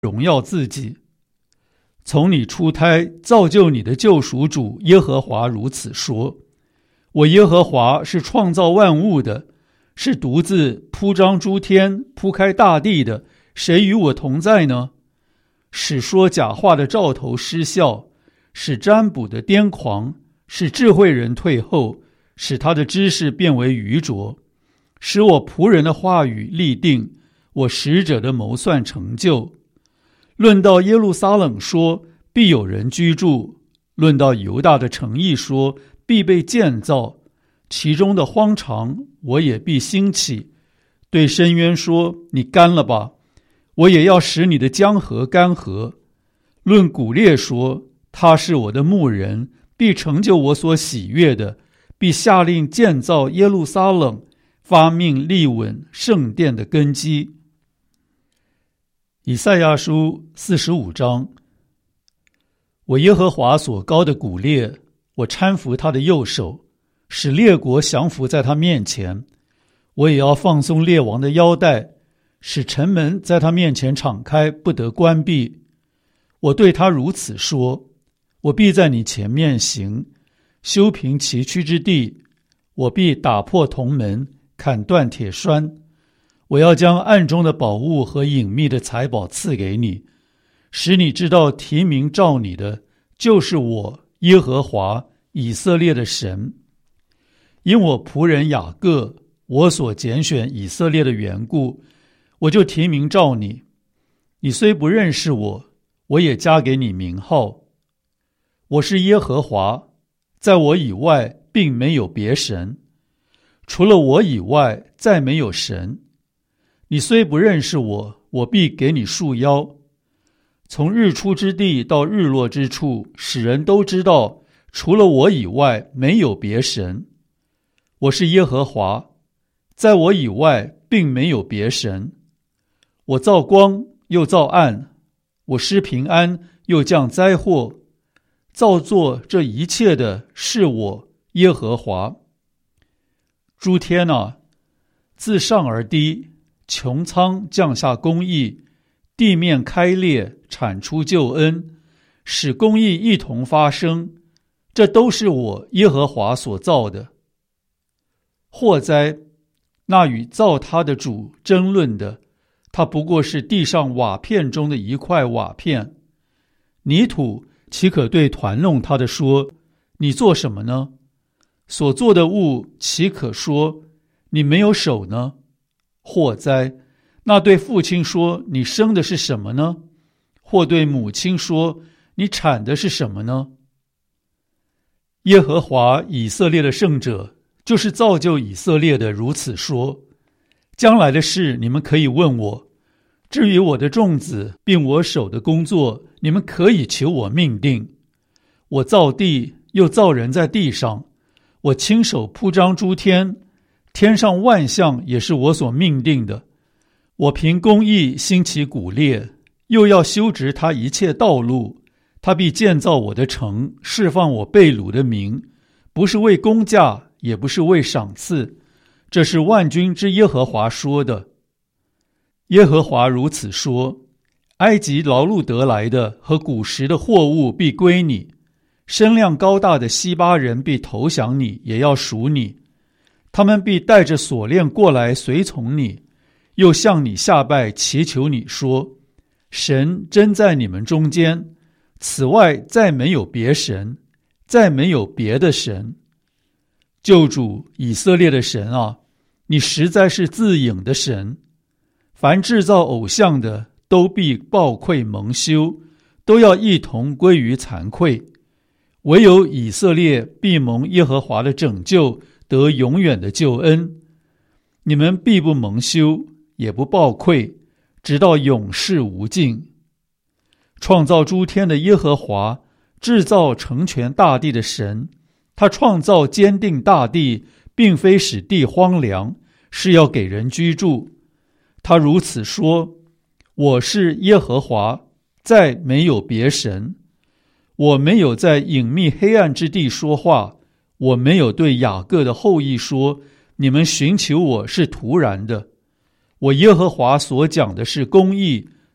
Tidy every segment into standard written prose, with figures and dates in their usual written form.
荣耀自己。从你出胎造就你的救赎主耶和华如此说：我耶和华是创造万物的，是独自铺张诸天、铺开大地的，谁与我同在呢？使说假话的兆头失效，使占卜的癫狂，使智慧人退后，使他的知识变为愚拙，使我仆人的话语立定，我使者的谋算成就。论到耶路撒冷说，必有人居住；论到犹大的城邑说，必被建造。其中的荒场，我也必兴起。对深渊说：你干了吧，我也要使你的江河干涸。论古列说，他是我的牧人，必成就我所喜悦的，必下令建造耶路撒冷，发命立稳圣殿的根基。以赛亚书45章。我耶和华所高的古列，我搀扶他的右手，使列国降服在他面前。我也要放松列王的腰带，使城门在他面前敞开，不得关闭。我对他如此说：我必在你前面行，修平崎岖之地。我必打破铜门，砍断铁栓。我要将暗中的宝物和隐秘的财宝赐给你，使你知道提名召你的就是我耶和华以色列的神。因我仆人雅各，我所拣选以色列的缘故，我就提名召你。你虽不认识我，我也加给你名号。我是耶和华，在我以外并没有别神，除了我以外再没有神。你虽不认识我，我必给你束腰。从日出之地到日落之处，使人都知道，除了我以外没有别神。我是耶和华，在我以外并没有别神。我造光又造暗，我施平安又降灾祸，造作这一切的是我耶和华。诸天啊，自上而低，穹苍降下公义，地面开裂，产出救恩，使公义一同发生，这都是我耶和华所造的。祸哉，那与造他的主争论的，他不过是地上瓦片中的一块瓦片。泥土岂可对团弄他的说：你做什么呢？所做的物岂可说：你没有手呢？祸哉，那对父亲说：你生的是什么呢？或对母亲说：你产的是什么呢？耶和华以色列的圣者，就是造就以色列的，如此说：将来的事你们可以问我，至于我的众子并我手的工作，你们可以求我命定。我造地，又造人在地上，我亲手铺张诸天，天上万象也是我所命定的。我凭公义兴起古列，又要修直他一切道路。他必建造我的城，释放我被掳的民，不是为工价，也不是为赏赐，这是万军之耶和华说的。耶和华如此说：埃及劳碌得来的和古时的货物必归你，身量高大的西巴人必投降你，也要属你。他们必带着锁链过来随从你，又向你下拜，祈求你说：神真在你们中间，此外再没有别神，再没有别的神。救主以色列的神啊，你实在是自隐的神。凡制造偶像的，都必抱愧蒙羞，都要一同归于惭愧。唯有以色列必蒙耶和华的拯救，得永远的救恩。你们必不蒙羞，也不抱愧，直到永世无尽。创造诸天的耶和华，制造成全大地的神，他创造坚定大地，并非使地荒凉，是要给人居住。他如此说：我是耶和华，再没有别神。我没有在隐秘黑暗之地说话，我没有对雅各的后裔说：你们寻求我是徒然的。我耶和华所讲的是公义，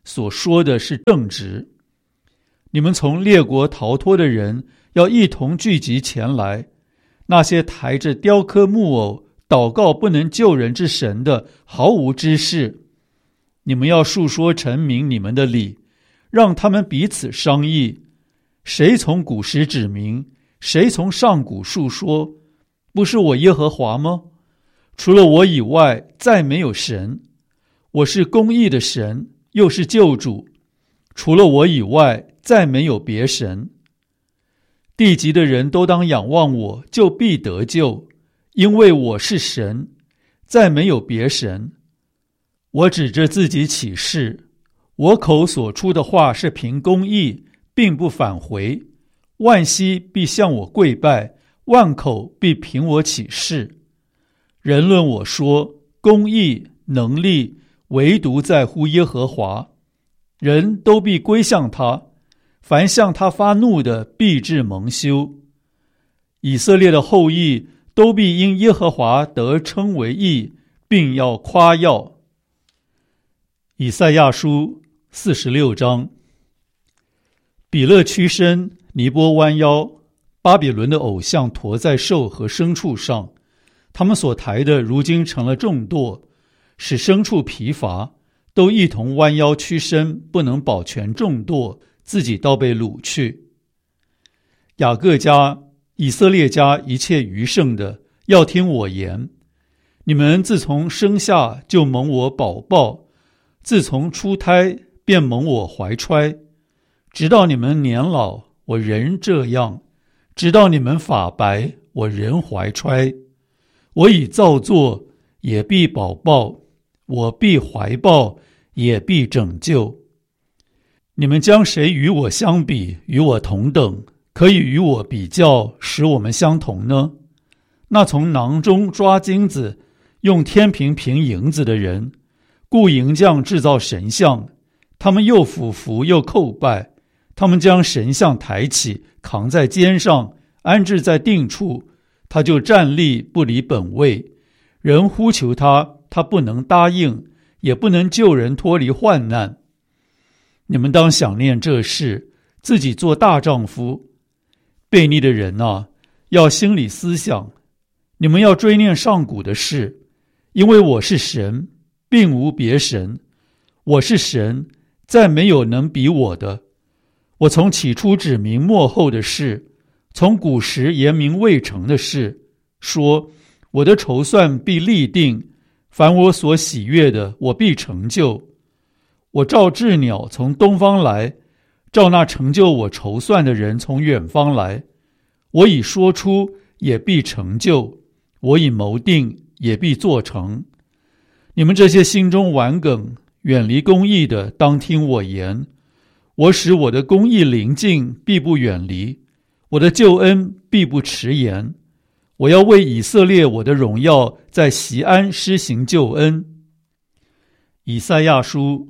所说的是正直。你们从列国逃脱的人要一同聚集前来，那些抬着雕刻木偶祷告不能救人之神的毫无知识。你们要述说陈明你们的理，让他们彼此商议，谁从古时指明，谁从上古述说，不是我耶和华吗？除了我以外再没有神，我是公义的神，又是救主，除了我以外再没有别神。地极的人都当仰望我，就必得救，因为我是神，再没有别神。我指着自己起誓，我口所出的话是凭公义，并不返回。万膝必向我跪拜，万口必凭我起誓。人论我说，公义能力唯独在乎耶和华，人都必归向他，凡向他发怒的必致蒙羞。以色列的后裔都必因耶和华得称为义，并要夸耀。以赛亚书46章。比勒屈身，尼波弯腰，巴比伦的偶像驮在兽和牲畜上，他们所抬的如今成了重垛，使牲畜疲乏，都一同弯腰屈身，不能保全重垛，自己倒被掳去。雅各家、以色列家一切余剩的，要听我言。你们自从生下就蒙我保抱，自从出胎便蒙我怀揣，直到你们年老，我仍这样；直到你们发白，我仍怀揣。我已造作，也必保抱；我必怀抱，也必拯救。你们将谁与我相比，与我同等，可以与我比较，使我们相同呢？那从囊中抓金子，用天平平银子的人，雇银匠制造神像，他们又俯伏又叩拜，他们将神像抬起，扛在肩上，安置在定处，他就站立不离本位。人呼求他，他不能答应，也不能救人脱离患难。你们当想念这事，自己做大丈夫。悖逆的人啊，要心里思想，你们要追念上古的事，因为我是神，并无别神。我是神，再没有能比我的。我从起初指明末后的事，从古时言明未成的事，说我的筹算必立定，凡我所喜悦的，我必成就。我召鸷鸟从东方来，召那成就我筹算的人从远方来。我已说出，也必成就；我已谋定，也必做成。你们这些心中顽梗、远离公义的，当听我言。我使我的公义临近，必不远离；我的救恩必不迟延。我要为以色列我的荣耀，在锡安施行救恩。以赛亚书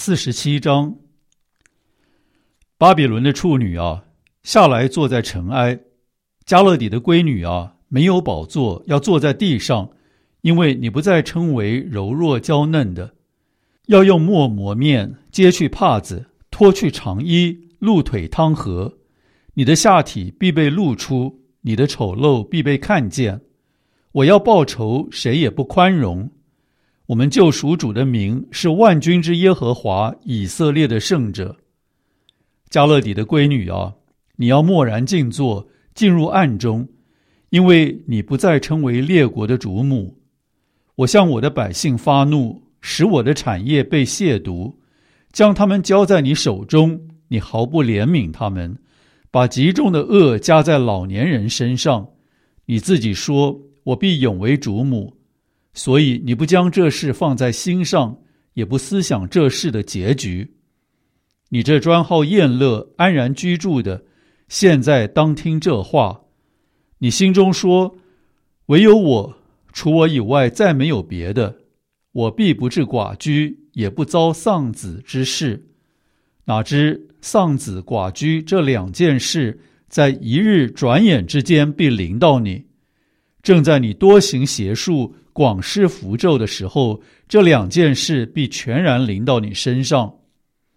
47章。巴比伦的处女啊，下来坐在尘埃；迦勒底的闺女啊，没有宝座，要坐在地上，因为你不再称为柔弱娇嫩的。要用墨磨面，揭去帕子，脱去长衣，露腿汤和。你的下体必被露出，你的丑陋必被看见。我要报仇，谁也不宽容。我们救赎主的名是万军之耶和华，以色列的圣者。迦勒底的闺女啊，你要默然静坐，进入暗中，因为你不再称为列国的主母。我向我的百姓发怒，使我的产业被亵渎，将他们交在你手中，你毫不怜悯他们，把极重的恶加在老年人身上。你自己说，我必永为主母，所以你不将这事放在心上，也不思想这事的结局。你这专好宴乐、安然居住的，现在当听这话。你心中说，唯有我，除我以外再没有别的，我必不致寡居，也不遭丧子之事。哪知丧子寡居这两件事，在一日转眼之间必临到你。正在你多行邪术、广施符咒的时候，这两件事必全然临到你身上。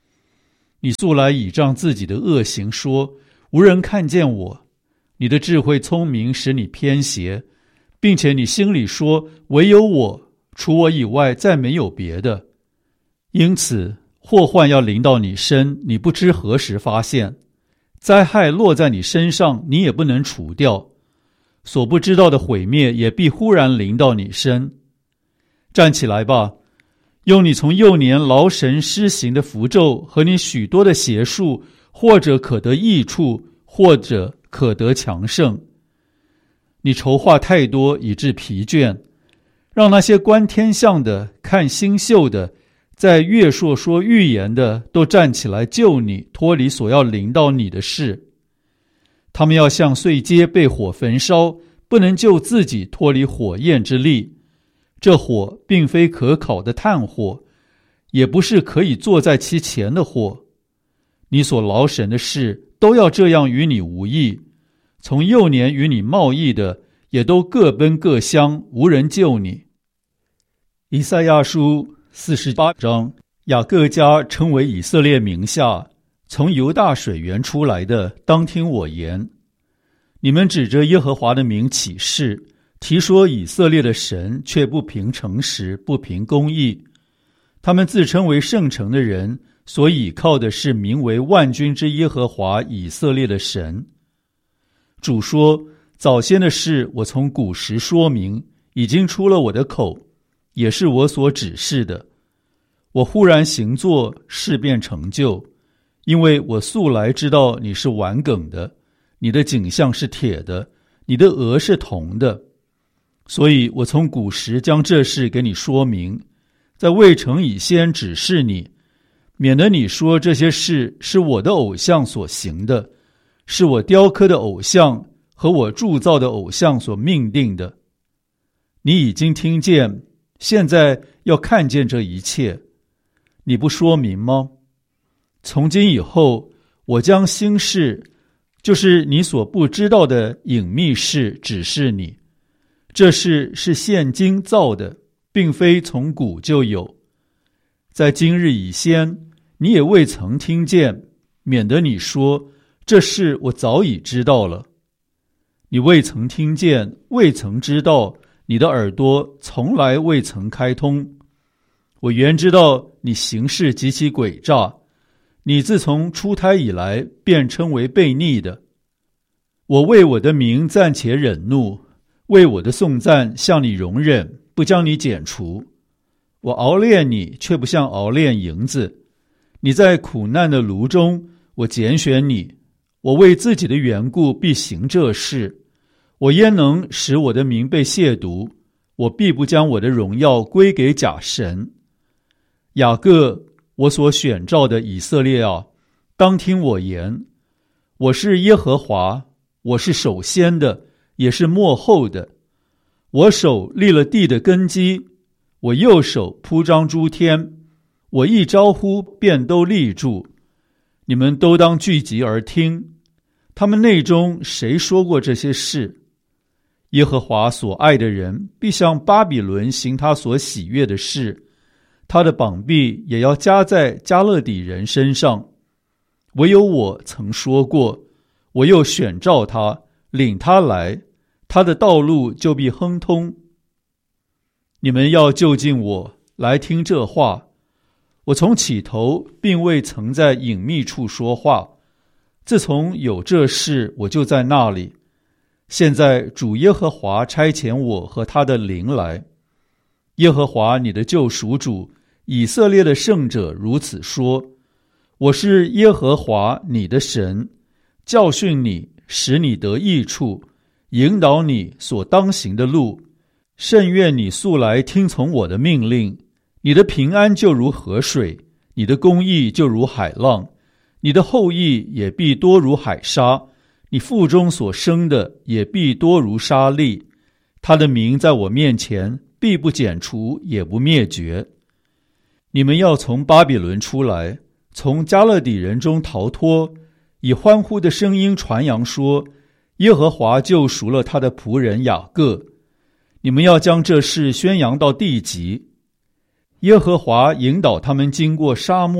你素来倚仗自己的恶行说，无人看见我。你的智慧聪明使你偏邪，并且你心里说，唯有我，除我以外再没有别的。因此祸患要临到你身，你不知何时发现；灾害落在你身上，你也不能除掉。所不知道的毁灭也必忽然临到你身。站起来吧，用你从幼年劳神施行的符咒和你许多的邪术，或者可得益处，或者可得强盛。你筹划太多以致疲倦，让那些观天象的、看星宿的、在月朔说预言的都站起来救你，脱离所要临到你的事。他们要像碎秸被火焚烧，不能救自己脱离火焰之力。这火并非可烤的炭火，也不是可以坐在其前的火。你所劳神的事都要这样与你无益，从幼年与你贸易的也都各奔各乡，无人救你。以赛亚书48章，雅各家称为以色列名下，从犹大水源出来的，当听我言。你们指着耶和华的名起誓，提说以色列的神，却不凭诚实，不凭公义。他们自称为圣城的人，所倚靠的是名为万军之耶和华以色列的神。主说，早先的事我从古时说明，已经出了我的口，也是我所指示的。我忽然行作，事便成就，因为我素来知道你是顽梗的，你的颈项是铁的，你的额是铜的。所以我从古时将这事给你说明，在未成以先指示你，免得你说这些事是我的偶像所行的，是我雕刻的偶像和我铸造的偶像所命定的。你已经听见，现在要看见这一切，你不说明吗？从今以后，我将新事，就是你所不知道的隐秘事指示你。这事是现今造的，并非从古就有。在今日以先，你也未曾听见，免得你说，这事我早已知道了。你未曾听见，未曾知道，你的耳朵从来未曾开通。我原知道你行事极其诡诈，你自从出胎以来，便称为悖逆的。我为我的名暂且忍怒，为我的颂赞向你容忍，不将你剪除。我熬炼你，却不像熬炼银子。你在苦难的炉中，我拣选你。我为自己的缘故必行这事。我焉能使我的名被亵渎？我必不将我的荣耀归给假神。雅各，我所选召的以色列啊，当听我言。我是耶和华，我是首先的，也是末后的。我手立了地的根基，我右手铺张诸天。我一招呼，便都立住。你们都当聚集而听。他们内中谁说过这些事？耶和华所爱的人必向巴比伦行他所喜悦的事，他的膀臂也要加在加勒底人身上。唯有我曾说过，我又选召他，领他来，他的道路就必亨通。你们要就近我，来听这话。我从起头并未曾在隐秘处说话，自从有这事，我就在那里。现在主耶和华差遣我和他的灵来。耶和华你的救赎主，以色列的圣者如此说：我是耶和华你的神，教训你，使你得益处，引导你所当行的路。甚愿你素来听从我的命令。你的平安就如河水，你的公义就如海浪，你的后裔也必多如海沙，你腹中所生的也必多如沙粒。他的名在我面前必不剪除，也不灭绝。你们要从巴比伦出来，从加勒底人中逃脱，以欢呼的声音传扬说，耶和华救赎了他的仆人雅各。你们要将这事宣扬到地极。耶和华引导他们经过沙漠，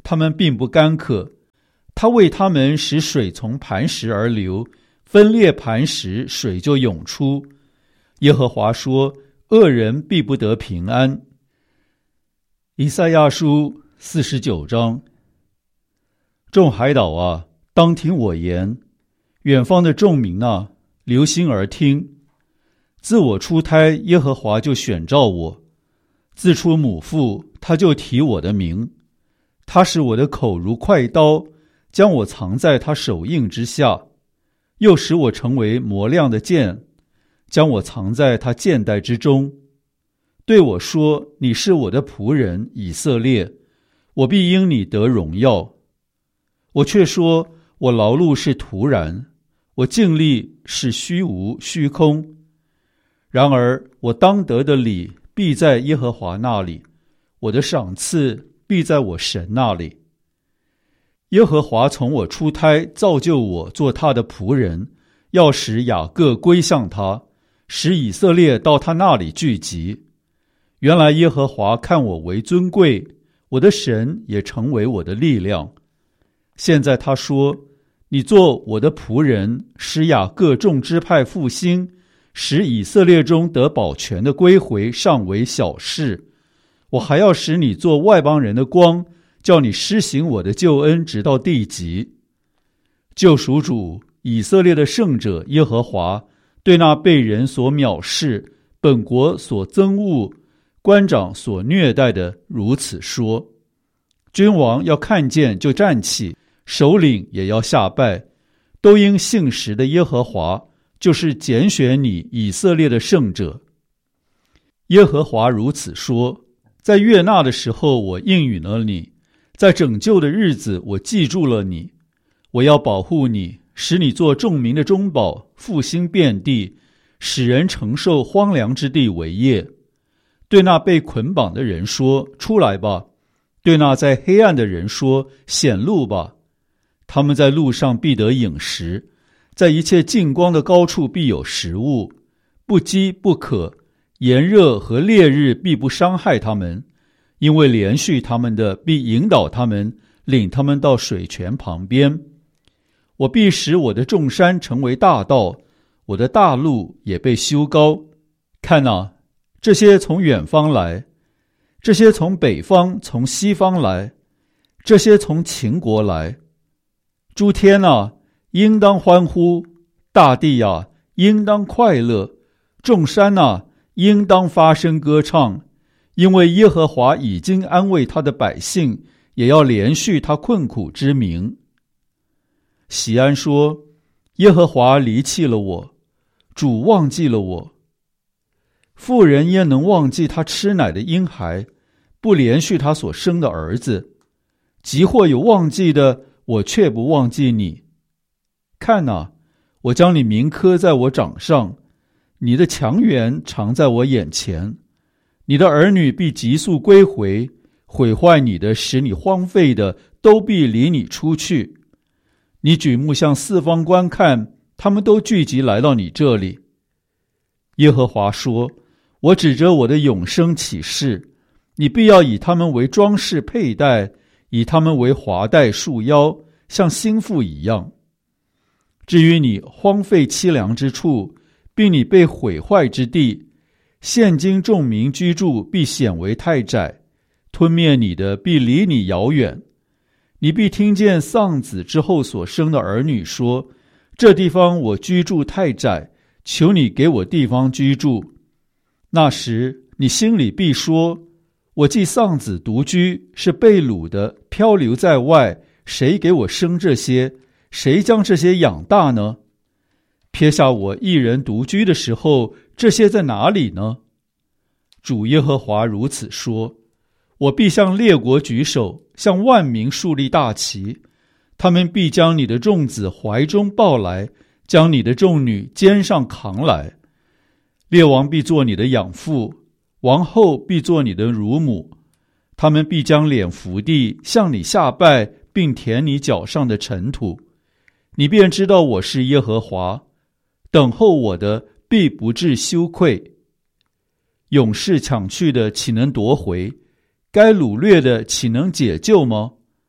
他们并不干渴。他为他们使水从磐石而流，分裂磐石，水就涌出。耶和华说，恶人必不得平安。以赛亚书49章。众海岛啊，当听我言；远方的众民啊，留心而听。自我出胎，耶和华就选召我；自出母腹，他就提我的名。他使我的口如快刀，将我藏在他手印之下，又使我成为磨亮的剑，将我藏在他剑带之中。对我说，你是我的仆人以色列，我必因你得荣耀。我却说，我劳碌是徒然，我尽力是虚无虚空。然而我当得的理必在耶和华那里，我的赏赐必在我神那里。耶和华从我出胎造就我做他的仆人，要使雅各归向他，使以色列到他那里聚集。原来耶和华看我为尊贵，我的神也成为我的力量。现在他说，你做我的仆人，使雅各众支派复兴，使以色列中得保全的归回，尚为小事。我还要使你做外邦人的光，叫你施行我的救恩直到地极。救赎主以色列的圣者耶和华对那被人所藐视、本国所憎恶、官长所虐待的如此说：君王要看见就站起，首领也要下拜，都因信实的耶和华，就是拣选你以色列的圣者。耶和华如此说：在悦纳的时候我应允了你，在拯救的日子我记住了你。我要保护你，使你做众民的中保，复兴遍地，使人承受荒凉之地为业。对那被捆绑的人说，出来吧；对那在黑暗的人说，显露吧。他们在路上必得饮食，在一切近光的高处必有食物，不饥不渴，炎热和烈日必不伤害他们，因为连续他们的必引导他们，领他们到水泉旁边。我必使我的众山成为大道，我的大路也被修高。看啊，这些从远方来，这些从北方从西方来，这些从秦国来。诸天啊，应当欢呼；大地啊，应当快乐；众山啊，应当发声歌唱，因为耶和华已经安慰他的百姓，也要连续他困苦之民。喜安说：耶和华离弃了我，主忘记了我。妇人焉能忘记他吃奶的婴孩，不连续他所生的儿子？即或有忘记的，我却不忘记你。看啊，我将你名刻在我掌上，你的强援常在我眼前。你的儿女必急速归回，毁坏你的，使你荒废的，都必离你出去。你举目向四方观看，他们都聚集来到你这里。耶和华说：我指着我的永生起誓，你必要以他们为装饰佩戴，以他们为华带束腰，像新妇一样。至于你荒废凄凉之处，并你被毁坏之地，现今众民居住必显为太窄，吞灭你的必离你遥远。你必听见丧子之后所生的儿女说：这地方我居住太窄，求你给我地方居住。那时你心里必说：我既丧子独居，是被掳的，漂流在外，谁给我生这些？谁将这些养大呢？撇下我一人独居的时候，这些在哪里呢？主耶和华如此说：我必向列国举手，向万民树立大旗，他们必将你的众子怀中抱来，将你的众女肩上扛来。列王必做你的养父，王后必做你的乳母，他们必将脸伏地，向你下拜，并舔你脚上的尘土。你便知道我是耶和华，等候我的必不致羞愧。勇士抢去的岂能夺回？该掳掠的岂能解救吗？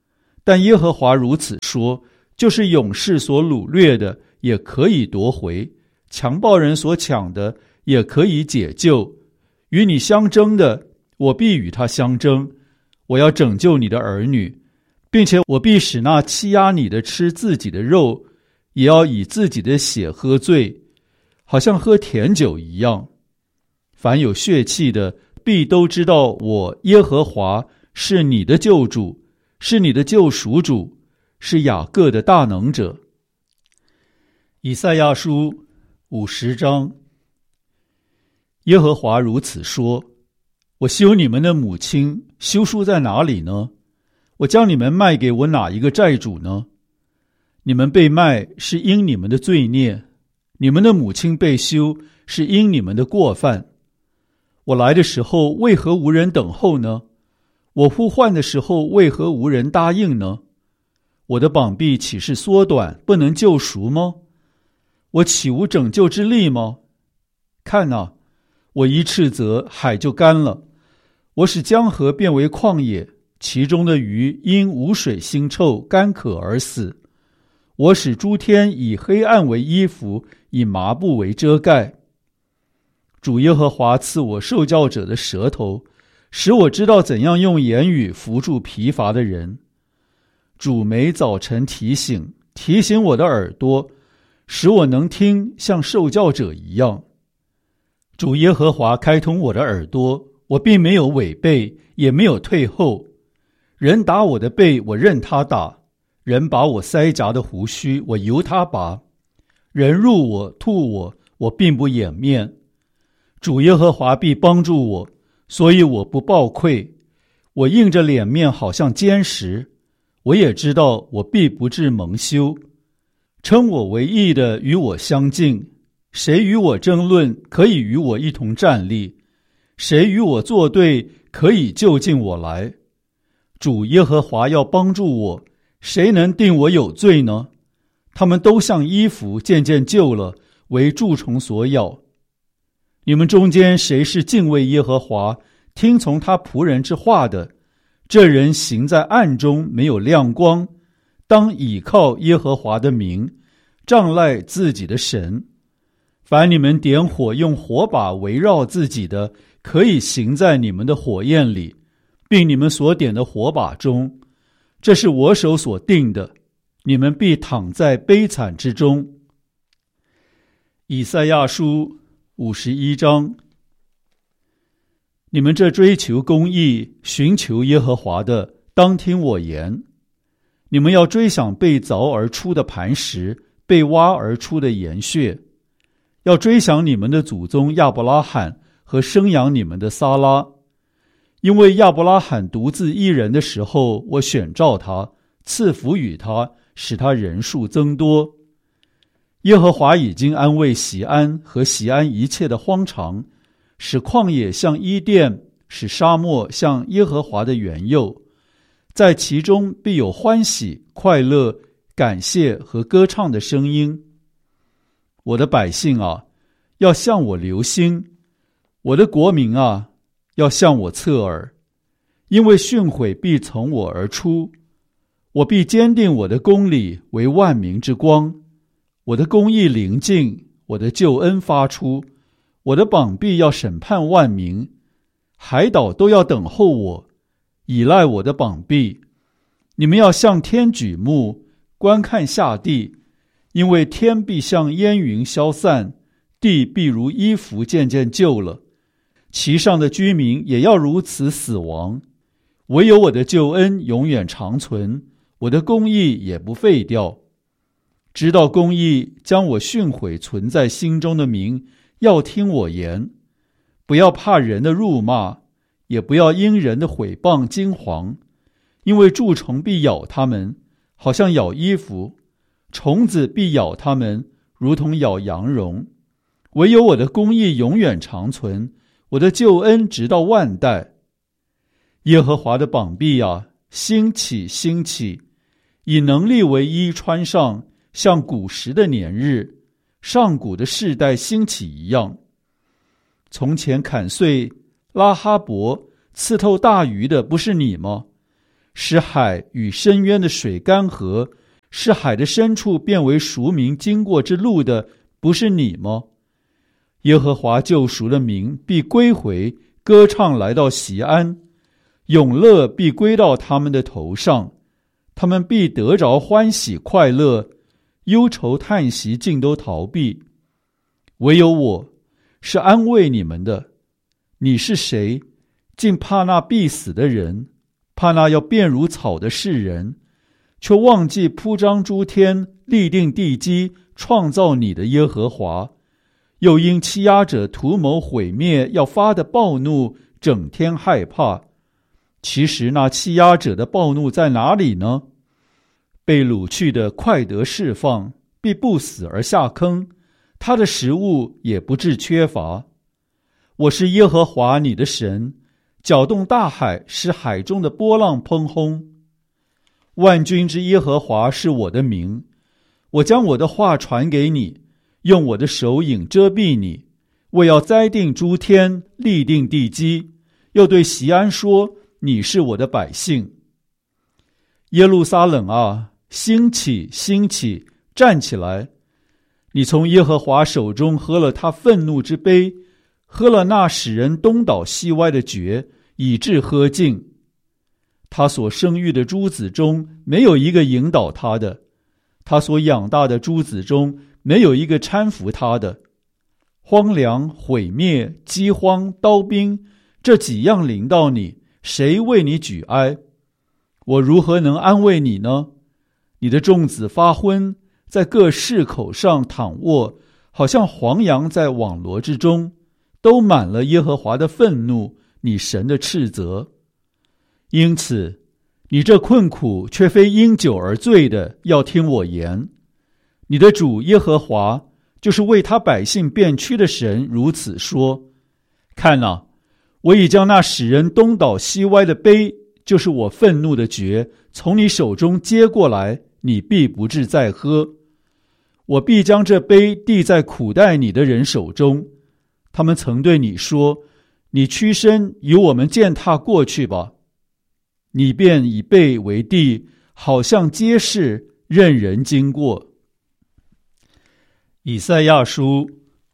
但耶和华如此说，就是勇士所掳掠的也可以夺回，强暴人所抢的也可以解救。与你相争的，我必与他相争。我要拯救你的儿女，并且我必使那欺压你的吃自己的肉，也要以自己的血喝醉，好像喝甜酒一样。凡有血气的，必都知道我耶和华是你的救主，是你的救赎主，是雅各的大能者。以赛亚书50章。耶和华如此说，我休你们的母亲，休书在哪里呢？我将你们卖给我哪一个债主呢？你们被卖是因你们的罪孽，你们的母亲被休是因你们的过犯。我来的时候为何无人等候呢？我呼唤的时候为何无人答应呢？我的膀臂岂是缩短，不能救赎吗？我岂无拯救之力吗？看哪，我一斥责，海就干了；我使江河变为旷野，其中的鱼因无水腥臭，干渴而死。我使诸天以黑暗为衣服，以麻布为遮盖。主耶和华赐我受教者的舌头，使我知道怎样用言语扶助疲乏的人。主每早晨提醒我的耳朵，使我能听像受教者一样。主耶和华开通我的耳朵，我并没有违背，也没有退后。人打我的背，我任他打；人拔我腮颊的胡须，我由他拔；人辱我、吐我，我并不掩面。主耶和华必帮助我，所以我不抱愧。我硬着脸面，好像坚石。我也知道我必不致蒙羞。称我为义的与我相近，谁与我争论，可以与我一同站立；谁与我作对，可以就近我来。主耶和华要帮助我，谁能定我有罪呢？他们都像衣服渐渐旧了，为蛀虫所咬。你们中间谁是敬畏耶和华，听从他仆人之话的？这人行在暗中，没有亮光，当倚靠耶和华的名，仗赖自己的神。凡你们点火用火把围绕自己的，可以行在你们的火焰里，并你们所点的火把中。这是我手所定的，你们必躺在悲惨之中。以赛亚书51章。你们这追求公义、寻求耶和华的，当听我言。你们要追想被凿而出的磐石，被挖而出的岩穴，要追想你们的祖宗亚伯拉罕和生养你们的撒拉。因为亚伯拉罕独自一人的时候，我选召他，赐福与他，使他人数增多。耶和华已经安慰锡安和锡安一切的荒场，使旷野像伊甸，使沙漠像耶和华的园囿。在其中必有欢喜、快乐、感谢和歌唱的声音。我的百姓啊，要向我留心；我的国民啊，要向我侧耳。因为训诲必从我而出，我必坚定我的公理为万民之光。我的公义临近，我的救恩发出，我的膀臂要审判万民。海岛都要等候我，倚赖我的膀臂。你们要向天举目，观看下地，因为天必像烟云消散，地必如衣服渐渐旧了，其上的居民也要如此死亡。唯有我的救恩永远长存，我的公义也不废掉。知道公义将我训诲存在心中的民，要听我言。不要怕人的辱骂，也不要因人的毁谤惊惶，因为蛀虫必咬他们，好像咬衣服；虫子必咬他们，如同咬羊绒。唯有我的公义永远长存，我的救恩直到万代。耶和华的膀臂啊，兴起兴起，以能力为衣穿上，像古时的年日，上古的世代兴起一样。从前砍碎拉哈伯，刺透大鱼的不是你吗？ 使海与深渊的水干涸，使海的深处变为赎民经过之路的，不是你吗？耶和华救赎的民必归回，歌唱来到锡安，永乐必归到他们的头上，他们必得着欢喜快乐，忧愁叹息尽都逃避。唯有我是安慰你们的。你是谁？竟怕那必死的人，怕那要变如草的世人，却忘记铺张诸天，立定地基，创造你的耶和华，又因欺压者图谋毁灭要发的暴怒，整天害怕。其实那欺压者的暴怒在哪里呢？被掳去的快得释放，必不死而下坑，他的食物也不致缺乏。我是耶和华你的神，搅动大海，使海中的波浪匉跄。万军之耶和华是我的名，我将我的话传给你，用我的手影遮蔽你。我要栽定诸天，立定地基，又对锡安说，你是我的百姓。耶路撒冷啊，兴起，兴起，站起来！你从耶和华手中喝了他愤怒之杯，喝了那使人东倒西歪的爵，以致喝尽。他所生育的诸子中没有一个引导他的，他所养大的诸子中没有一个搀扶他的。荒凉、毁灭、饥荒、刀兵，这几样临到你，谁为你举哀？我如何能安慰你呢？你的众子发昏，在各市口上躺卧，好像黄羊在网罗之中，都满了耶和华的愤怒，你神的斥责。因此，你这困苦却非因酒而醉的，要听我言。你的主耶和华，就是为他百姓变屈的神，如此说：看哪，我已将那使人东倒西歪的杯，就是我愤怒的爵，从你手中接过来，你必不致再喝。我必将这杯递在苦待你的人手中，他们曾对你说，你屈身由我们践踏过去吧。你便以背为地，好像街市，任人经过。以赛亚书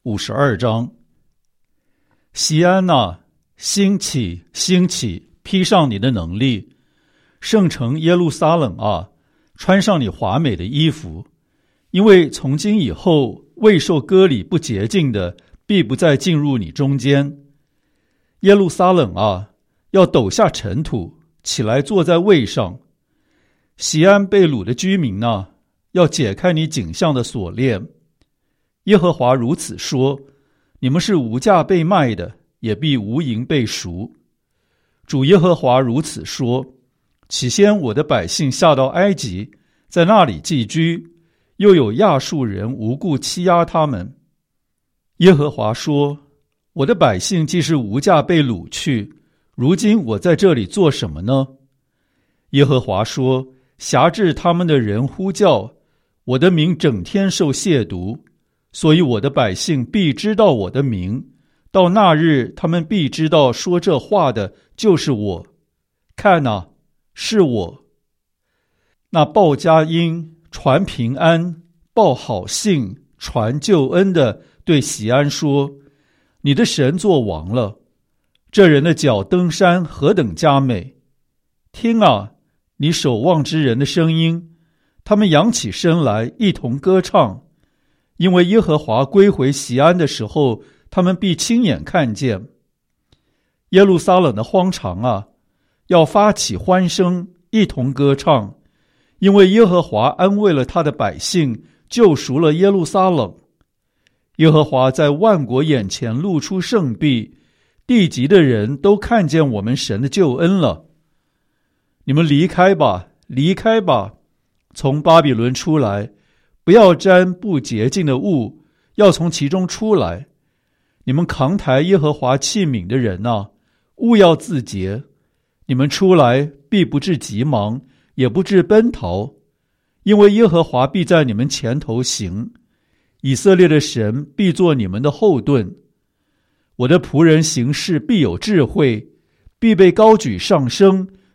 52章。锡安哪，兴起，兴起，披上你的能力！圣城耶路撒冷啊，穿上你华美的衣服，因为从今以后，未受割礼不洁净的，必不再进入你中间。耶路撒冷啊，要抖下尘土，起来坐在位上。锡安被掳的居民啊，要解开你颈项的锁链。耶和华如此说：你们是无价被卖的，也必无银被赎。主耶和华如此说：起先我的百姓下到埃及，在那里寄居，又有亚述人无故欺压他们。耶和华说：我的百姓既是无价被掳去，如今我在这里做什么呢？耶和华说：辖制他们的人呼叫，我的名整天受亵渎，所以我的百姓必知道我的名，到那日他们必知道说这话的就是我。看哪，是我。那报佳音、传平安、报好信、传救恩的，对锡安说：你的神作王了。这人的脚登山何等佳美！听啊，你守望之人的声音，他们扬起身来，一同歌唱。因为耶和华归回锡安的时候，他们必亲眼看见。耶路撒冷的荒场啊，要发起欢声，一同歌唱，因为耶和华安慰了他的百姓，救赎了耶路撒冷。耶和华在万国眼前露出圣臂，地极的人都看见我们神的救恩了。你们离开吧，离开吧，从巴比伦出来，不要沾不洁净的物，要从其中出来。你们扛抬耶和华器皿的人啊，务要自洁。你们出来必不致急忙，也不致奔逃，因为耶和华必在你们前头行，以色列的神必作你们的后盾。我的仆人行事必有智慧，必被高举上升，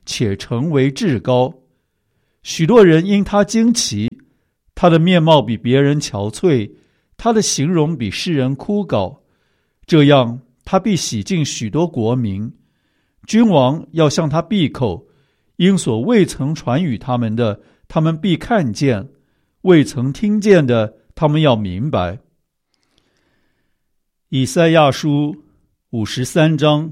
且成为至高。许多人因他惊奇，他的面貌比别人憔悴，他的形容比世人枯槁。这样，他必洗净许多国民。君王要向他闭口，因所未曾传与他们的，他们必看见；未曾听见的，他们要明白。以赛亚书53章。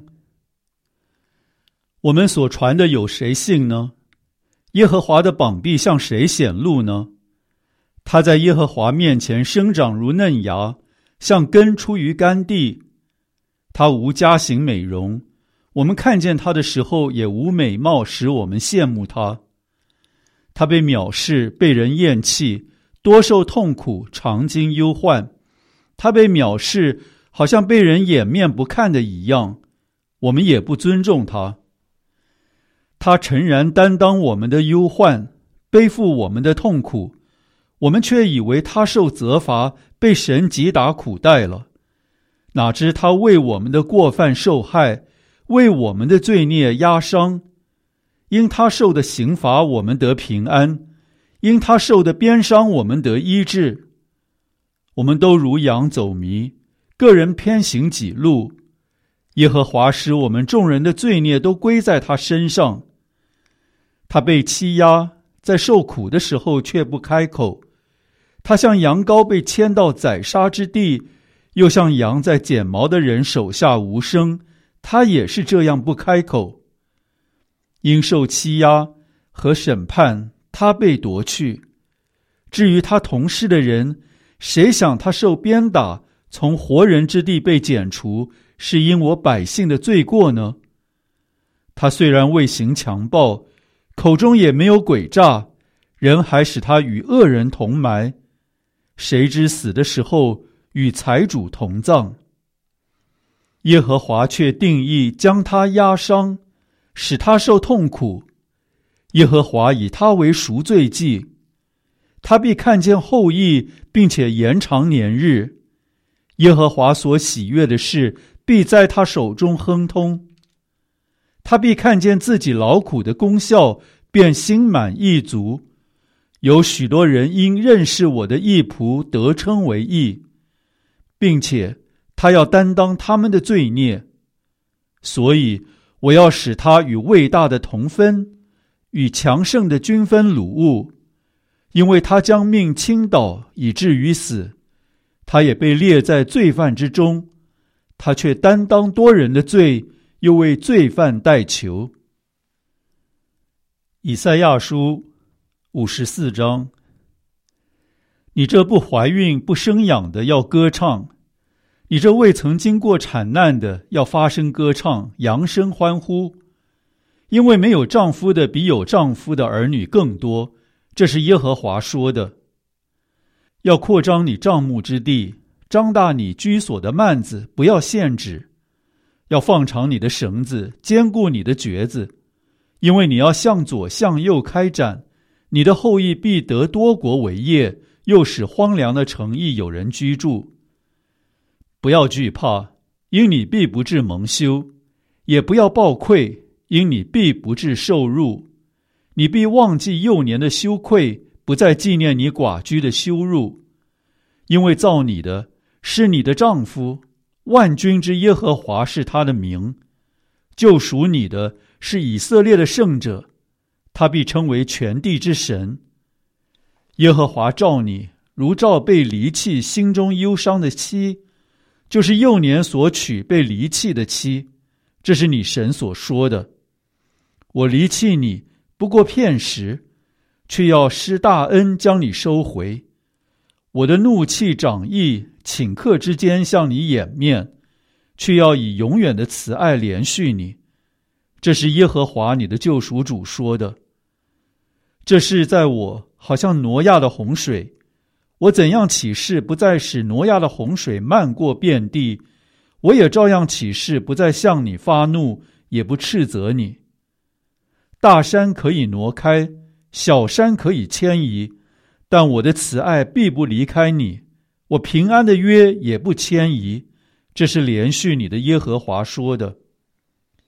我们所传的有谁信呢？耶和华的膀臂向谁显露呢？他在耶和华面前生长如嫩芽，像根出于干地。他无佳形美容，我们看见他的时候也无美貌使我们羡慕他。他被藐视，被人厌弃，多受痛苦，常经忧患。他被藐视，好像被人掩面不看的一样，我们也不尊重他。他诚然担当我们的忧患，背负我们的痛苦，我们却以为他受责罚，被神击打苦待了。哪知他为我们的过犯受害，为我们的罪孽压伤。因他受的刑罚，我们得平安；因他受的鞭伤，我们得医治。我们都如羊走迷，个人偏行己路。耶和华使我们众人的罪孽都归在他身上。他被欺压，在受苦的时候却不开口。他像羊羔被牵到宰杀之地，又像羊在剪毛的人手下无声，他也是这样不开口。因受欺压和审判，他被夺去。至于他同事的人，谁想他受鞭打，从活人之地被剪除，是因我百姓的罪过呢？他虽然未行强暴，口中也没有诡诈，人还使他与恶人同埋。谁知死的时候与财主同葬。耶和华却定义将他压伤，使他受痛苦。耶和华以他为赎罪祭，他必看见后裔，并且延长年日。耶和华所喜悦的事，必在他手中亨通。他必看见自己劳苦的功效，便心满意足。有许多人因认识我的义仆得称为义，并且他要担当他们的罪孽。所以我要使他与伟大的同分，与强盛的均分掳物。因为他将命倾倒，以至于死，他也被列在罪犯之中。他却担当多人的罪，又为罪犯代求。以赛亚书54章。你这不怀孕不生养的要歌唱，你这未曾经过产难的要发声歌唱，扬声欢呼。因为没有丈夫的比有丈夫的儿女更多，这是耶和华说的。要扩张你帐幕之地，张大你居所的幔子，不要限制。要放长你的绳子，坚固你的橛子，因为你要向左向右开展，你的后裔必得多国为业，又使荒凉的城邑有人居住。不要惧怕，因你必不致蒙羞；也不要抱愧，因你必不致受辱。你必忘记幼年的羞愧，不再纪念你寡居的羞辱。因为造你的是你的丈夫，万军之耶和华是他的名。救赎你的是以色列的圣者，他必称为全地之神。耶和华召你，如召被离弃心中忧伤的妻，就是幼年所娶被离弃的妻。这是你神所说的。我离弃你不过片时，却要施大恩将你收回。我的怒气长溢，顷刻之间向你掩面，却要以永远的慈爱连续你。这是耶和华你的救赎主说的。这事在我好像挪亚的洪水，我怎样起誓不再使挪亚的洪水漫过遍地，我也照样起誓不再向你发怒，也不斥责你。大山可以挪开，小山可以迁移，但我的慈爱必不离开你，我平安的约也不迁移。这是连续你的耶和华说的。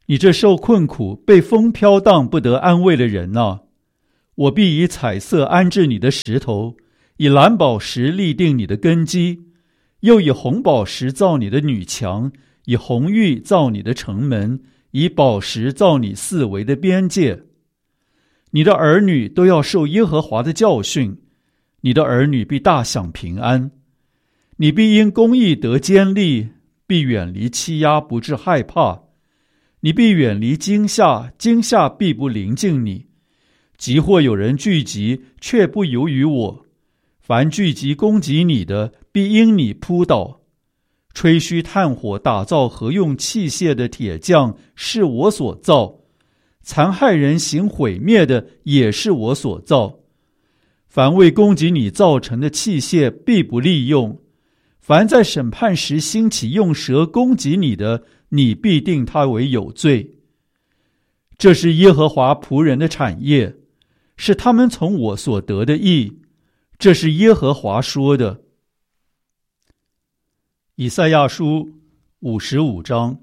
你这受困苦、被风飘荡不得安慰的人啊，我必以彩色安置你的石头，以蓝宝石立定你的根基，又以红宝石造你的女墙，以红玉造你的城门，以宝石造你四围的边界。你的儿女都要受耶和华的教训，你的儿女必大享平安。你必因公义得坚立，必远离欺压，不致害怕。你必远离惊吓，惊吓必不临近你。即或有人聚集，却不由于我。凡聚集攻击你的，必因你扑倒。吹嘘炭火打造合用器械的铁匠是我所造，残害人行毁灭的也是我所造。凡为攻击你造成的器械必不利用。凡在审判时兴起用舌攻击你的，你必定他为有罪。这是耶和华仆人的产业，是他们从我所得的义。这是耶和华说的。以赛亚书55章。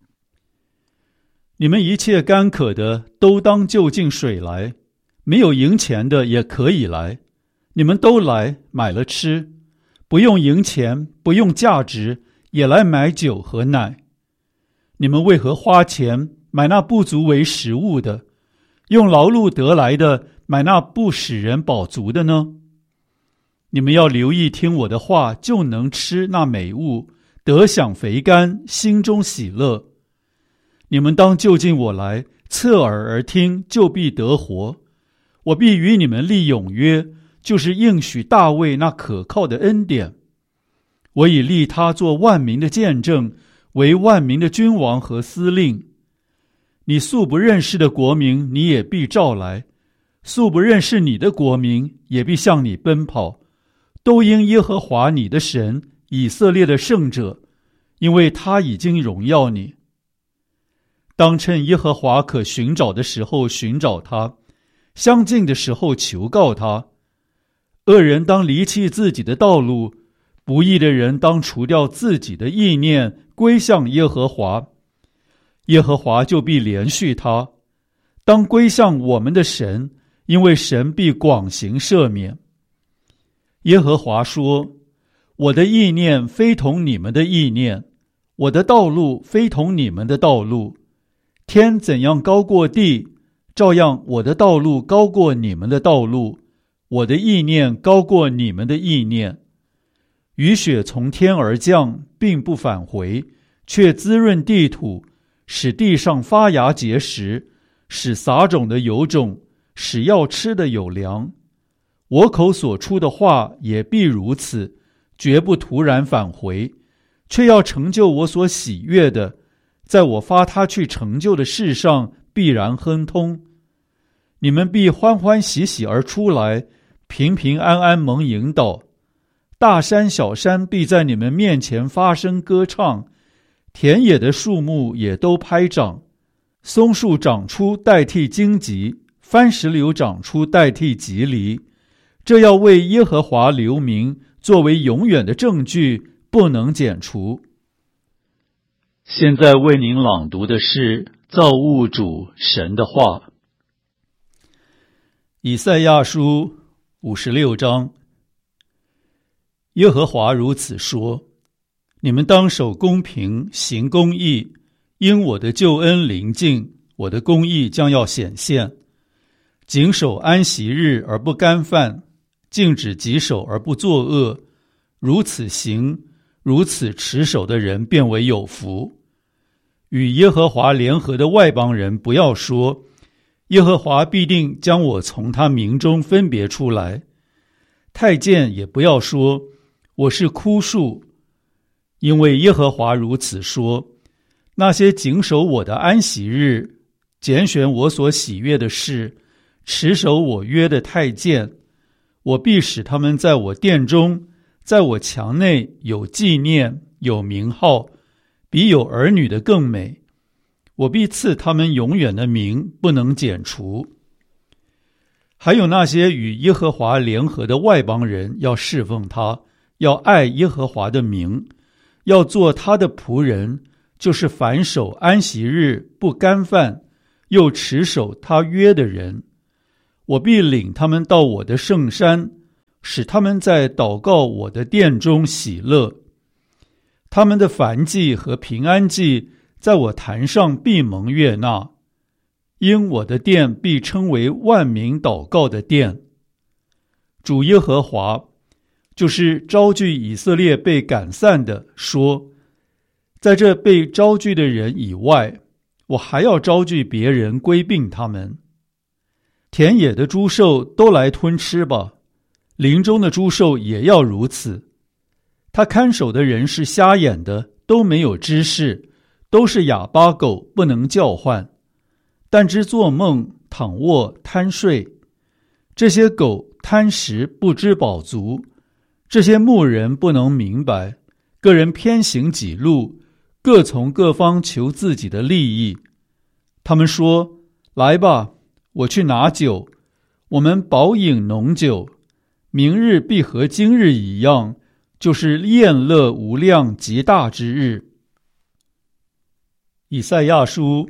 你们一切干渴的都当就近水来，没有银钱的也可以来，你们都来买了吃，不用银钱，不用价值，也来买酒和奶。你们为何花钱买那不足为食物的，用劳碌得来的买那不使人饱足的呢？你们要留意听我的话，就能吃那美物，得享肥甘，心中喜乐。你们当就近我来，侧耳而听，就必得活。我必与你们立永约，就是应许大卫那可靠的恩典。我已立他做万民的见证，为万民的君王和司令。你素不认识的国民，你也必召来；素不认识你的国民，也必向你奔跑。都因耶和华你的神，以色列的圣者，因为他已经荣耀你。当趁耶和华可寻找的时候寻找他，相近的时候求告他。恶人当离弃自己的道路，不义的人当除掉自己的意念，归向耶和华。耶和华就必怜恤他。当归向我们的神，因为神必广行赦免。耶和华说：我的意念非同你们的意念，我的道路非同你们的道路。天怎样高过地，照样我的道路高过你们的道路，我的意念高过你们的意念。雨雪从天而降，并不返回，却滋润地土，使地上发芽结实，使撒种的有种，使要吃的有粮。我口所出的话也必如此，绝不突然返回，却要成就我所喜悦的，在我发他去成就的事上必然亨通。你们必欢欢喜喜而出来，平平安安蒙引导。大山小山必在你们面前发声歌唱，田野的树木也都拍掌。松树长出代替荆棘，番石榴长出代替棘藜。这要为耶和华留名，作为永远的证据，不能剪除。现在为您朗读的是造物主神的话。以赛亚书56章。耶和华如此说：你们当守公平，行公义，因我的救恩临近，我的公义将要显现。谨守安息日而不干犯，禁止己手而不作恶，如此行，如此持守的人便为有福。与耶和华联合的外邦人不要说，耶和华必定将我从他民中分别出来。太监也不要说，我是枯树，因为耶和华如此说：那些谨守我的安息日，拣选我所喜悦的事，持守我约的太监，我必使他们在我殿中，在我墙内有纪念，有名号，比有儿女的更美。我必赐他们永远的名，不能剪除。还有那些与耶和华联合的外邦人，要侍奉他，要爱耶和华的名，要做他的仆人， 就是凡守安息日不干饭，又持守他约的人。我必领他们到我的圣山，使他们在祷告我的殿中喜乐。他们的燔祭和平安祭在我坛上必蒙悦纳，因我的殿必称为万民祷告的殿。主耶和华，就是招聚以色列被赶散的，说，在这被招聚的人以外，我还要招聚别人归并他们。田野的诸兽都来吞吃吧，林中的诸兽也要如此。他看守的人是瞎眼的，都没有知识，都是哑巴狗，不能叫唤，但知做梦，躺卧贪睡。这些狗贪食，不知饱足，这些牧人不能明白，个人偏行己路，各从各方求自己的利益。他们说，来吧，我去拿酒，我们饱饮浓酒，明日必和今日一样，就是宴乐无量极大之日。以赛亚书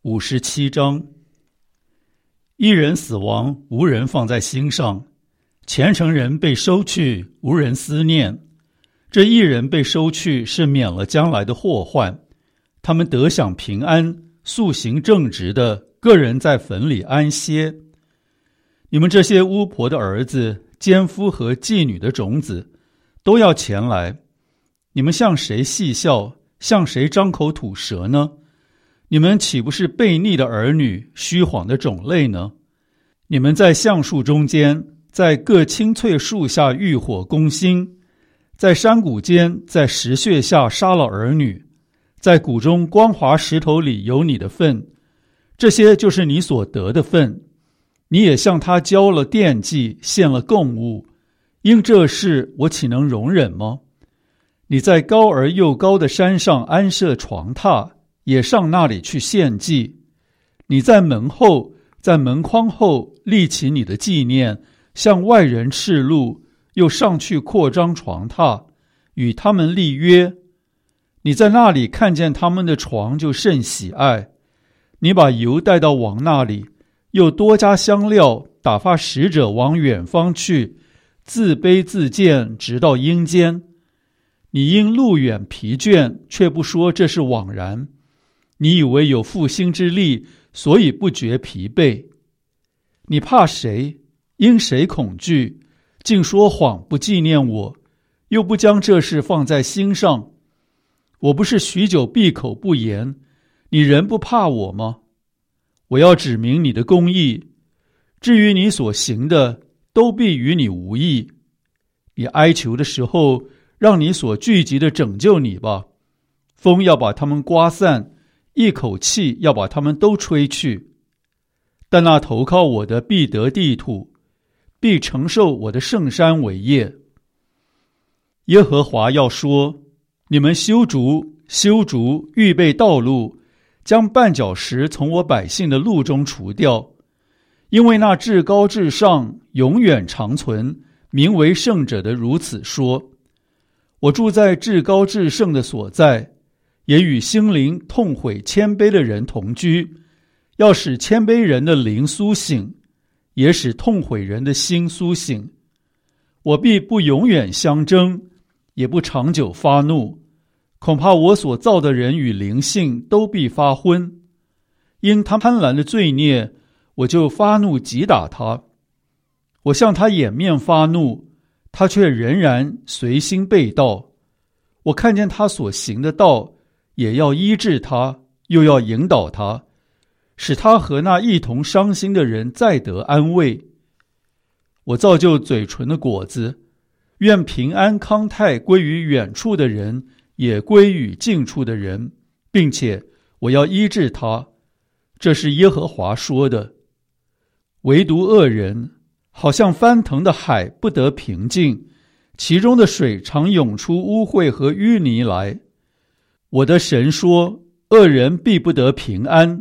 57章。一人死亡，无人放在心上；虔诚人被收去，无人思念。这一人被收去，是免了将来的祸患。他们得享平安，素行正直的，个人在坟里安歇。你们这些巫婆的儿子、奸夫和妓女的种子，都要前来。你们向谁戏笑，向谁张口吐舌呢？你们岂不是悖逆的儿女，虚谎的种类呢？你们在橡树中间，在各青翠树下浴火攻心，在山谷间，在石穴下杀了儿女，在谷中光滑石头里有你的份，这些就是你所得的份。你也向他交了奠祭，献了供物，因这事我岂能容忍吗？你在高而又高的山上安设床榻，也上那里去献祭。你在门后，在门框后立起你的纪念，向外人示录，又上去扩张床榻，与他们立约。你在那里看见他们的床，就甚喜爱。你把油带到王那里，又多加香料，打发使者往远方去，自卑自贱，直到阴间。你因路远疲倦，却不说这是枉然。你以为有复兴之力，所以不觉疲惫。你怕谁？因谁恐惧？竟说谎，不纪念我，又不将这事放在心上。我不是许久闭口不言，你仍不怕我吗？我要指明你的公义，至于你所行的，都必与你无益。你哀求的时候，让你所聚集的拯救你吧。风要把他们刮散，一口气要把他们都吹去。但那投靠我的必得地土，必承受我的圣山为业。耶和华要说，你们修筑，修筑，预备道路，将绊脚石从我百姓的路中除掉。因为那至高至上，永远长存，名为圣者的如此说。我住在至高至圣的所在，也与心灵痛悔谦卑的人同居，要使谦卑人的灵苏醒，也使痛悔人的心苏醒。我必不永远相争，也不长久发怒，恐怕我所造的人与灵性都必发昏。因他贪婪的罪孽，我就发怒击打他。我向他掩面发怒，他却仍然随心背道。我看见他所行的道，也要医治他，又要引导他，使他和那一同伤心的人再得安慰。我造就嘴唇的果子，愿平安康泰归于远处的人，也归于近处的人，并且我要医治他。这是耶和华说的。唯独恶人，好像翻腾的海，不得平静，其中的水常涌出污秽和淤泥来。我的神说，恶人必不得平安。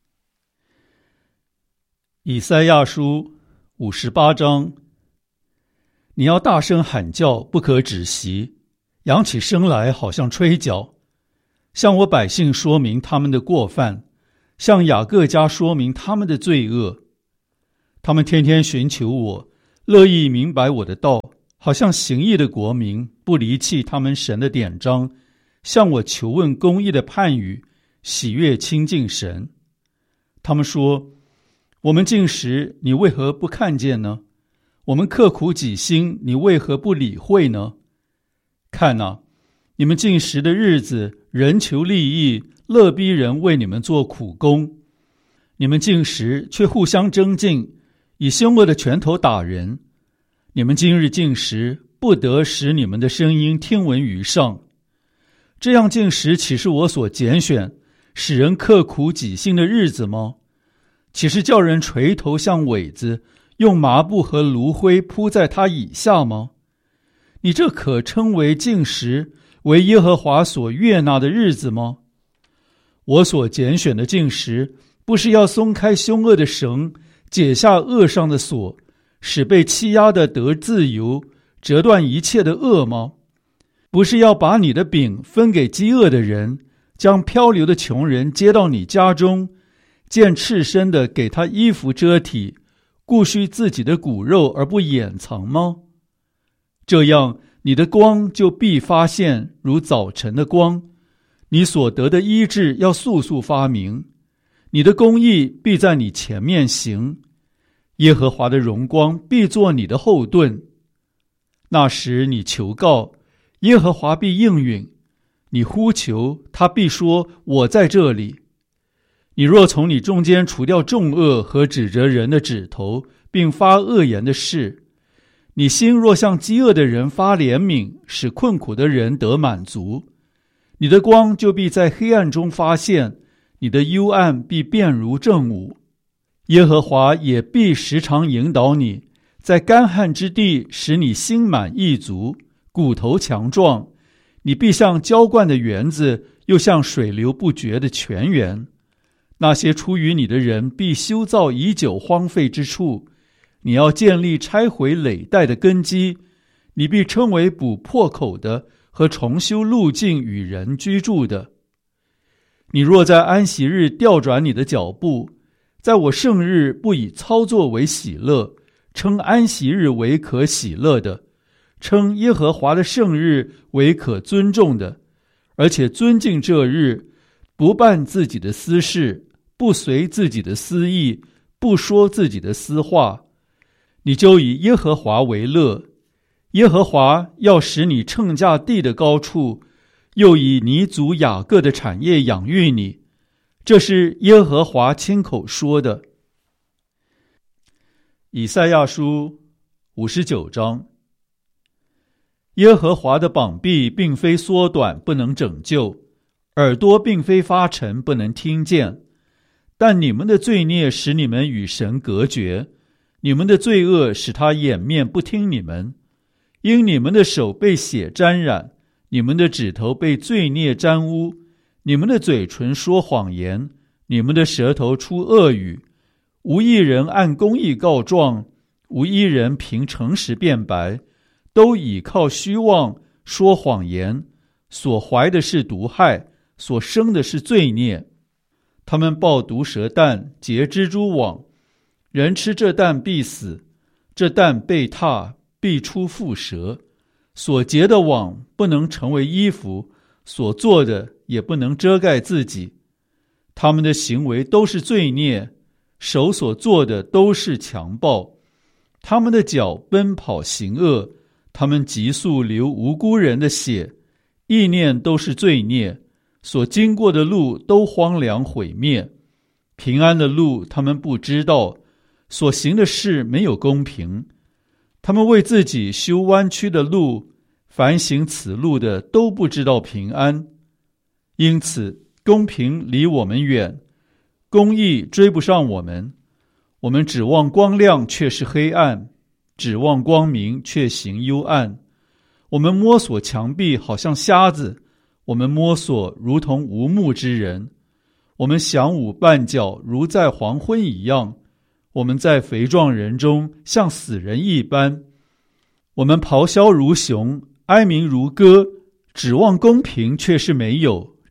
以赛亚书58章。你要大声喊叫，不可止息，扬起声来，好像吹角。 向我百姓说明他们的过犯，向雅各家说明他们的罪恶。他们天天寻求我，乐意明白我的道，好像行义的国民，不离弃他们神的典章，向我求问公义的判语，喜悦亲近神。他们说，我们禁食，你为何不看见呢？我们刻苦己心，你为何不理会呢？看啊，你们禁食的日子，人求利益，乐逼人为你们做苦工。你们禁食，却互相争竞，以凶恶的拳头打人。你们今日禁食，不得使你们的声音听闻于上。这样禁食，岂是我所拣选，使人刻苦己心的日子吗？岂是叫人垂头像苇子，用麻布和炉灰铺在他以下吗？你这可称为禁食，为耶和华所悦纳的日子吗？我所拣选的禁食，不是要松开凶恶的绳，解下恶上的锁，使被欺压的得自由，折断一切的恶吗？不是要把你的饼分给饥饿的人，将漂流的穷人接到你家中，见赤身的给他衣服遮体，顾恤自己的骨肉而不掩藏吗？这样，你的光就必发现，如早晨的光，你所得的医治要速速发明，你的公义必在你前面行，耶和华的荣光必作你的后盾。那时你求告，耶和华必应允，你呼求，他必说，我在这里。你若从你中间除掉重恶和指责人的指头，并发恶言的事，你心若向饥饿的人发怜悯，使困苦的人得满足，你的光就必在黑暗中发现，你的幽暗必变如正午。耶和华也必时常引导你，在干旱之地使你心满意足，骨头强壮，你必像浇灌的园子，又像水流不绝的泉源。那些出于你的人必修造已久荒废之处，你要建立拆毁累代的根基，你必称为补破口的和重修路径与人居住的。你若在安息日调转你的脚步，在我圣日不以操作为喜乐，称安息日为可喜乐的，称耶和华的圣日为可尊重的，而且尊敬这日，不办自己的私事，不随自己的私意，不说自己的私话，你就以耶和华为乐。耶和华要使你乘驾地的高处，又以你祖雅各的产业养育你。这是耶和华亲口说的。以赛亚书59章。耶和华的膀臂并非缩短，不能拯救；耳朵并非发沉，不能听见。但你们的罪孽使你们与神隔绝，你们的罪恶使他掩面不听你们。因你们的手被血沾染，你们的指头被罪孽沾污，你们的嘴唇说谎言，你们的舌头出恶语。无一人按公义告状，无一人凭诚实辩白，都倚靠虚妄，说谎言，所怀的是毒害，所生的是罪孽。他们抱毒蛇蛋，结蜘蛛网，人吃这蛋必死，这蛋被踏，必出蝮蛇。所结的网不能成为衣服，所做的也不能遮盖自己。他们的行为都是罪孽，手所做的都是强暴。他们的脚奔跑行恶，他们急速流无辜人的血，意念都是罪孽，所经过的路都荒凉毁灭。平安的路他们不知道，所行的事没有公平。他们为自己修弯曲的路，凡行此路的都不知道平安。因此公平离我们远，公义追不上我们。我们指望光亮，却是黑暗；指望光明，却行幽暗。我们摸索墙壁，好像瞎子；我们摸索，如同无目之人。我们响舞绊脚，如在黄昏一样。我们在肥壮人中，像死人一般。我们咆哮如熊，哀鸣如歌，指望公平，却是没有；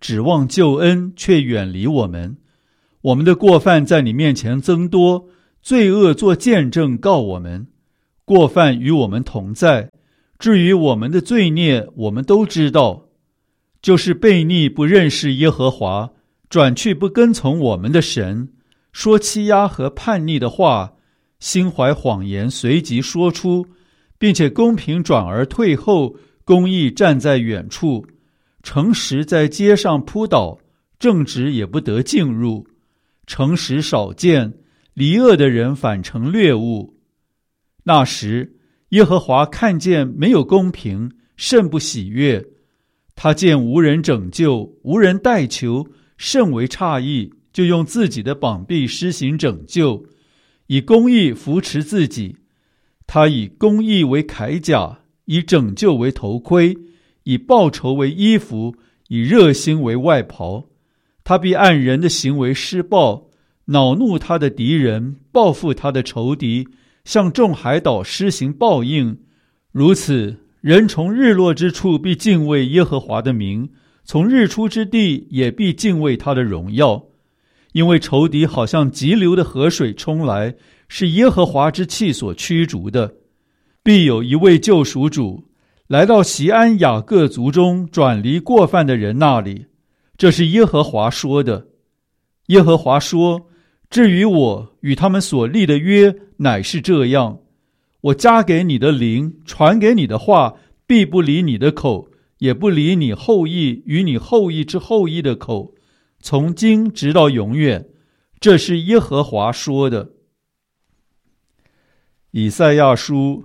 指望救恩，却远离我们。我们的过犯在你面前增多，罪恶做见证告我们。过犯与我们同在，至于我们的罪孽，我们都知道，就是悖逆不认识耶和华，转去不跟从我们的神，说欺压和叛逆的话，心怀谎言随即说出，并且公平转而退后，公义站在远处，诚实在街上扑倒，正直也不得进入，诚实少见，离恶的人反成掠物。那时耶和华看见没有公平，甚不喜悦，他见无人拯救，无人代求，甚为诧异，就用自己的膀臂施行拯救，以公义扶持自己。他以公义为铠甲，以拯救为头盔，以报仇为衣服，以热心为外袍。他必按人的行为施报，恼怒他的敌人，报复他的仇敌，向众海岛施行报应。如此，人从日落之处必敬畏耶和华的名，从日出之地也必敬畏他的荣耀。因为仇敌好像急流的河水冲来，是耶和华之气所驱逐的。必有一位救赎主，来到锡安雅各族中转离过犯的人那里。这是耶和华说的。耶和华说，至于我与他们所立的约，乃是这样，我加给你的灵，传给你的话，必不离你的口，也不离你后裔与你后裔之后裔的口，从今直到永远。这是耶和华说的。以赛亚书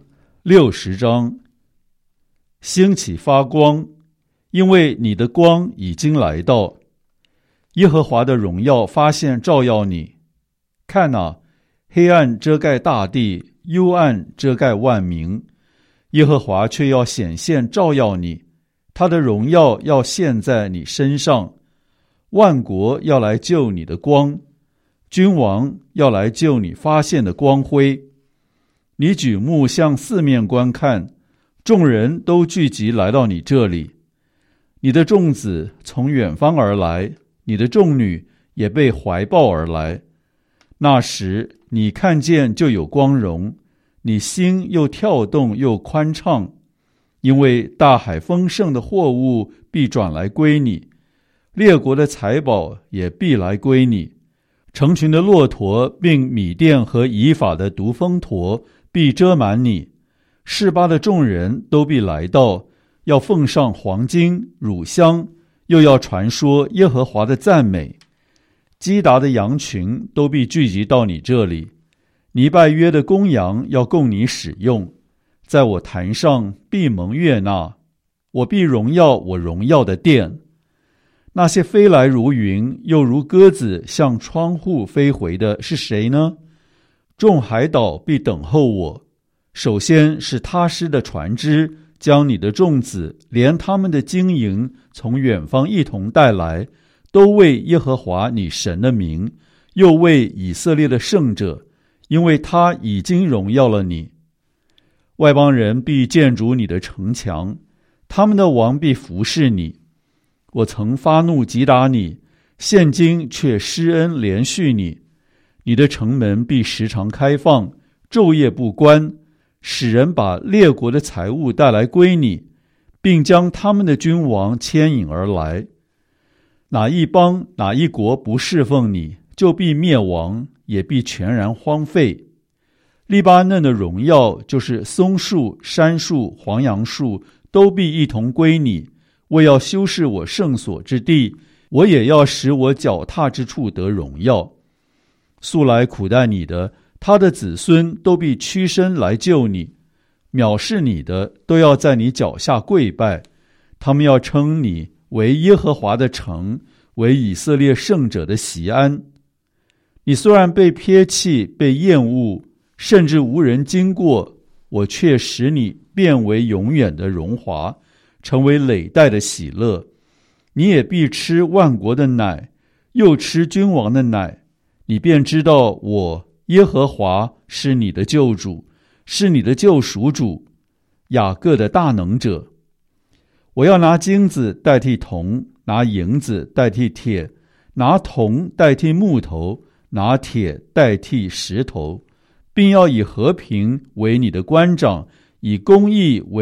60章。兴起发光，因为你的光已经来到。耶和华的荣耀发现照耀你。看哪，黑暗遮盖大地，幽暗遮盖万民，耶和华却要显现照耀你，他的荣耀要现在你身上。万国要来救你的光，君王要来救你发现的光辉。你举目向四面观看，众人都聚集来到你这里。你的众子从远方而来，你的众女也被怀抱而来。那时你看见就有光荣，你心又跳动又宽畅，因为大海丰盛的货物必转来归你，列国的财宝也必来归你。成群的骆驼并米甸和以法的独峰驼必遮满你，示巴的众人都必来到，要奉上黄金乳香，又要传说耶和华的赞美。基达的羊群都必聚集到你这里，尼拜约的公羊要供你使用，在我坛上必蒙悦纳，我必荣耀我荣耀的殿。那些飞来如云，又如鸽子向窗户飞回的是谁呢？众海岛必等候我。首先是他施的船只，将你的众子连他们的金银从远方一同带来，都为耶和华你神的名，又为以色列的圣者，因为他已经荣耀了你。外邦人必建筑你的城墙，他们的王必服侍你。我曾发怒击打你，现今却施恩怜恤你。你的城门必时常开放，昼夜不关，使人把列国的财物带来归你，并将他们的君王牵引而来。哪一邦哪一国不侍奉你，就必灭亡，也必全然荒废。利巴嫩的荣耀，就是松树、杉树、黄杨树，都必一同归你。我要修饰我圣所之地，我也要使我脚踏之处得荣耀。素来苦待你的，他的子孙都必屈身来救你，藐视你的都要在你脚下跪拜。他们要称你为耶和华的城，为以色列圣者的锡安。你虽然被撇弃，被厌恶，甚至无人经过，我却使你变为永远的荣华，成为累代的喜乐。你也必吃万国的奶，又吃君王的奶，你便知道我耶和华是你的救主，是你的救赎主，雅各的大能者。我要拿金子代替铜， 拿银子代替铁，拿铜代替木头，拿铁代替石头，并要以和平为你的官长，以公义为